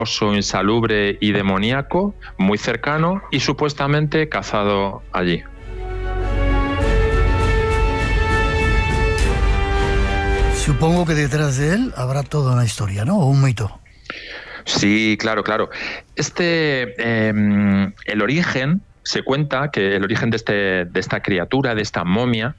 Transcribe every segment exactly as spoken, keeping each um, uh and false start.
insalubre y demoníaco, muy cercano y supuestamente cazado allí. Supongo que detrás de él habrá toda una historia, ¿no? O un mito. Sí, claro, claro. Este, eh, el origen, se cuenta que el origen de, este, de esta criatura, de esta momia,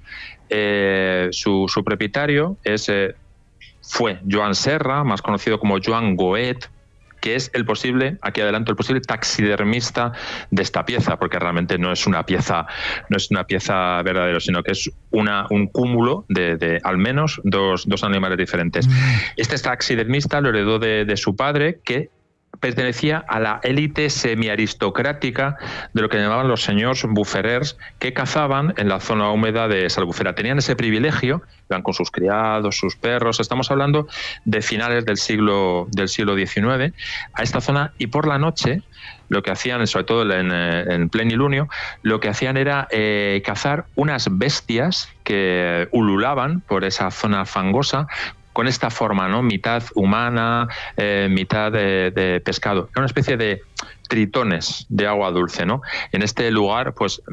eh, su, su propietario es, eh, fue Joan Serra, más conocido como Joan Goet, que es el posible, aquí adelanto, el posible taxidermista de esta pieza, porque realmente no es una pieza, no es una pieza verdadera, sino que es una, un cúmulo de, de al menos dos, dos animales diferentes. Mm. Este taxidermista lo heredó de, de su padre, que pertenecía a la élite semiaristocrática de lo que llamaban los señors bufferers, que cazaban en la zona húmeda de esa albufera. Tenían ese privilegio, iban con sus criados, sus perros. Estamos hablando de finales del siglo del siglo diecinueve a esta zona, y por la noche lo que hacían, sobre todo en, en plenilunio, lo que hacían era eh, cazar unas bestias que ululaban por esa zona fangosa, con esta forma, ¿no? Mitad humana, eh, mitad de, de pescado. Era una especie de tritones de agua dulce, ¿no? En este lugar, pues,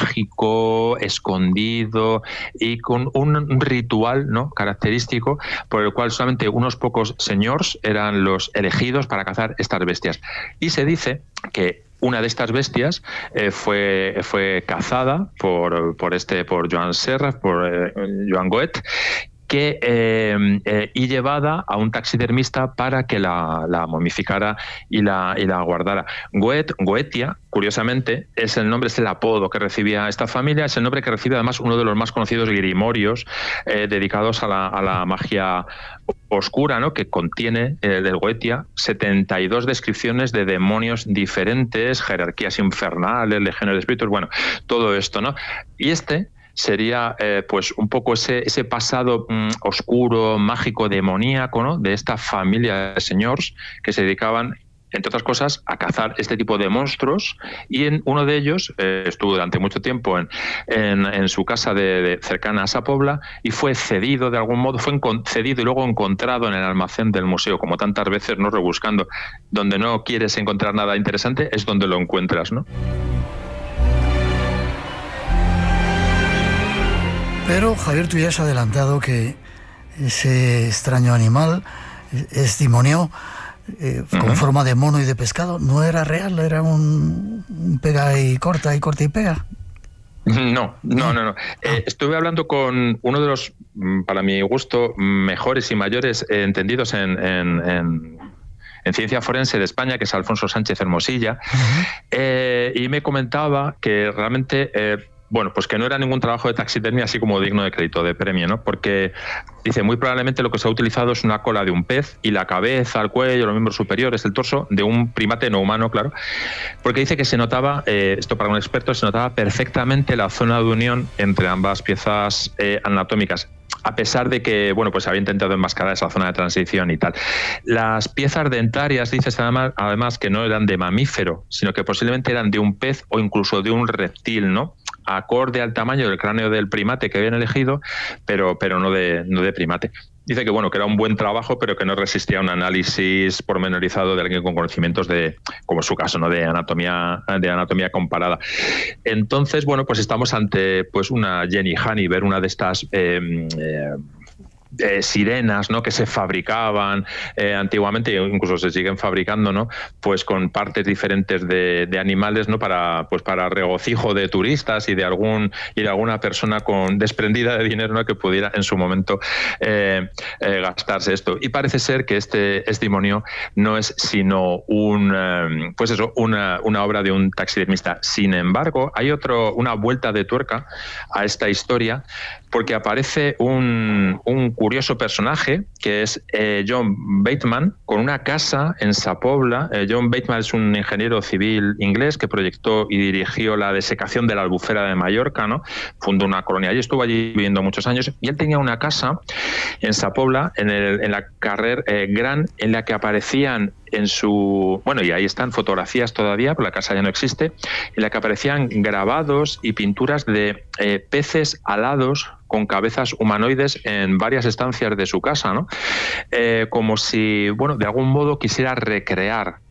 mágico, escondido y con un ritual, ¿no?, característico, por el cual solamente unos pocos señores eran los elegidos para cazar estas bestias. Y se dice que una de estas bestias eh, fue, fue cazada por, por, este, por Joan Serra, por eh, Joan Goet, que, eh, eh, y llevada a un taxidermista para que la, la momificara y la, y la guardara. Goet, Goetia, curiosamente, es el nombre, es el apodo que recibía esta familia, es el nombre que recibe además uno de los más conocidos grimorios eh, dedicados a la, a la magia oscura, ¿no?, que contiene eh, del Goetia setenta y dos descripciones de demonios diferentes, jerarquías infernales, legiones de espíritus, bueno, todo esto, ¿no? Y este sería eh, pues un poco ese, ese pasado mm, oscuro, mágico, demoníaco, ¿no?, de esta familia de señores que se dedicaban, entre otras cosas, a cazar este tipo de monstruos, y en uno de ellos eh, estuvo durante mucho tiempo en, en, en su casa de, de, cercana a Sa Pobla, y fue cedido de algún modo, fue cedido y luego encontrado en el almacén del museo, como tantas veces, ¿no?, rebuscando. Donde no quieres encontrar nada interesante es donde lo encuentras, ¿no? Pero, Javier, tú ya has adelantado que ese extraño animal es demonio, eh, con uh-huh. forma de mono y de pescado. No era real, era un, un pega y corta y corta y pega. No, no, no, no. Eh, estuve hablando con uno de los, para mi gusto, mejores y mayores eh, entendidos en, en, en, en ciencia forense de España, que es Alfonso Sánchez Hermosilla, uh-huh. eh, y me comentaba que realmente... Eh, Bueno, pues que no era ningún trabajo de taxidermia así como digno de crédito, de premio, ¿no? Porque dice, muy probablemente lo que se ha utilizado es una cola de un pez y la cabeza, el cuello, los miembros superiores, el torso de un primate no humano, claro. Porque dice que se notaba, eh, esto para un experto, se notaba perfectamente la zona de unión entre ambas piezas eh, anatómicas, a pesar de que, bueno, pues había intentado enmascarar esa zona de transición y tal. Las piezas dentarias, dices además, además que no eran de mamífero, sino que posiblemente eran de un pez o incluso de un reptil, ¿no?, acorde al tamaño del cráneo del primate que habían elegido, pero, pero no, de, no de primate. Dice que bueno, que era un buen trabajo, pero que no resistía a un análisis pormenorizado de alguien con conocimientos de, como es su caso, ¿no?, de anatomía, de anatomía comparada. Entonces, bueno, pues estamos ante pues una Jenny Hanniver, una de estas eh, eh, Eh, sirenas, ¿no?, que se fabricaban eh, antiguamente, e incluso se siguen fabricando, ¿no?, pues con partes diferentes de, de animales, ¿no?, para pues para regocijo de turistas y de algún y de alguna persona con desprendida de dinero, ¿no?, que pudiera en su momento eh, eh, gastarse esto. Y parece ser que este, este demonio no es sino un eh, pues eso, una, una obra de un taxidermista. Sin embargo, hay otro una vuelta de tuerca a esta historia, porque aparece un, un curioso personaje que es eh, John Bateman, con una casa en Sa Pobla. Eh, John Bateman es un ingeniero civil inglés que proyectó y dirigió la desecación de la Albufera de Mallorca, ¿no? Fundó una colonia allí, estuvo allí viviendo muchos años, y él tenía una casa en Sa Pobla, en, el, en la carrer eh, Gran, en la que aparecían en su... Bueno, y ahí están fotografías todavía, pero la casa ya no existe, en la que aparecían grabados y pinturas de eh, peces alados con cabezas humanoides en varias estancias de su casa, ¿no? Eh, como si, bueno, de algún modo quisiera recrear